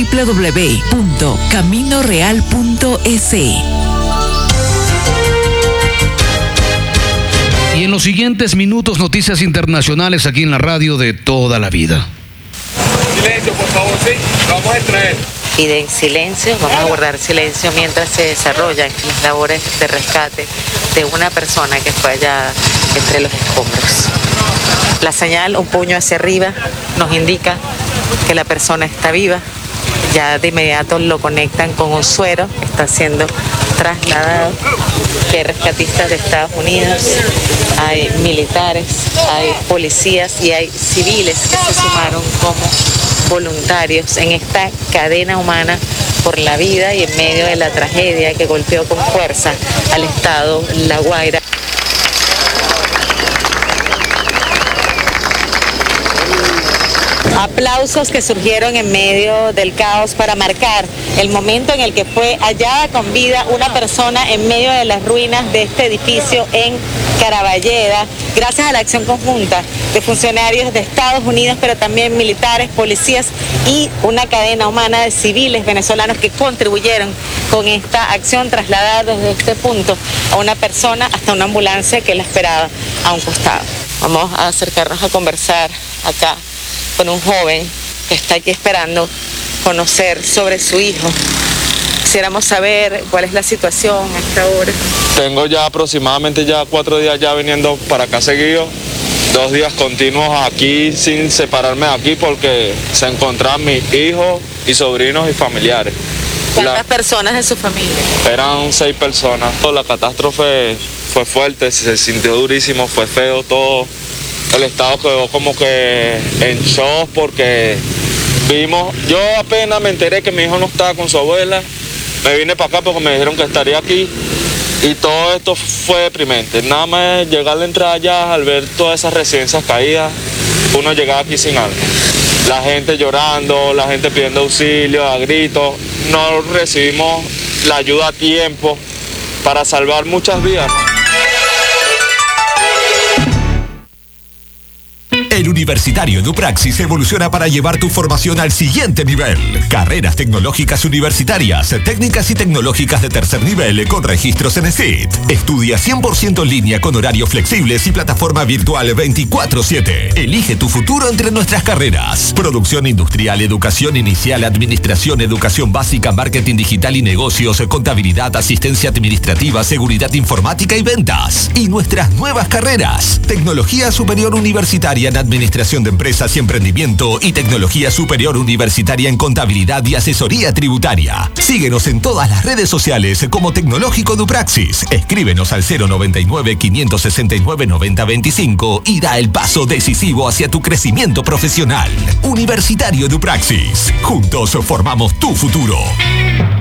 www.caminoreal.es. Y en los siguientes minutos, noticias internacionales aquí en la radio de toda la vida. Silencio, por favor, sí. Vamos a extraer. Piden silencio, vamos a guardar silencio mientras se desarrollan las labores de rescate de una persona que fue allá entre los escombros. La señal, un puño hacia arriba, nos indica que la persona está viva. Ya de inmediato lo conectan con un suero, está siendo trasladado. Hay rescatistas de Estados Unidos, hay militares, hay policías y hay civiles que se sumaron como voluntarios en esta cadena humana por la vida y en medio de la tragedia que golpeó con fuerza al estado La Guaira. Aplausos que surgieron en medio del caos para marcar el momento en el que fue hallada con vida una persona en medio de las ruinas de este edificio en Caraballeda, gracias a la acción conjunta de funcionarios de Estados Unidos, pero también militares, policías y una cadena humana de civiles venezolanos que contribuyeron con esta acción, trasladar desde este punto a una persona hasta una ambulancia que la esperaba a un costado. Vamos a acercarnos a conversar acá con un joven que está aquí esperando conocer sobre su hijo. Quisiéramos saber cuál es la situación a esta hora. Tengo ya aproximadamente 4 días ya viniendo para acá seguido, 2 días continuos aquí sin separarme de aquí porque se encontraban mis hijos y sobrinos y familiares. ¿Cuántas personas de su familia? Eran 6 personas. La catástrofe fue fuerte, se sintió durísimo, fue feo todo. El estado quedó como que en shock porque yo apenas me enteré que mi hijo no estaba con su abuela, me vine para acá porque me dijeron que estaría aquí y todo esto fue deprimente. Nada más llegar a la entrada allá al ver todas esas residencias caídas, uno llegaba aquí sin alma. La gente llorando, la gente pidiendo auxilio a gritos, no recibimos la ayuda a tiempo para salvar muchas vidas. El Universitario Edupraxis evoluciona para llevar tu formación al siguiente nivel. Carreras tecnológicas universitarias, técnicas y tecnológicas de tercer nivel con registros en ESIT. Estudia 100% en línea con horarios flexibles y plataforma virtual 24/7. Elige tu futuro entre nuestras carreras. Producción industrial, educación inicial, administración, educación básica, marketing digital y negocios, contabilidad, asistencia administrativa, seguridad informática y ventas. Y nuestras nuevas carreras. Tecnología superior universitaria en Administración de Empresas y Emprendimiento y Tecnología Superior Universitaria en Contabilidad y Asesoría Tributaria. Síguenos en todas las redes sociales como Tecnológico Edupraxis. Escríbenos al 099-569-9025 y da el paso decisivo hacia tu crecimiento profesional. Universitario Edupraxis. Juntos formamos tu futuro.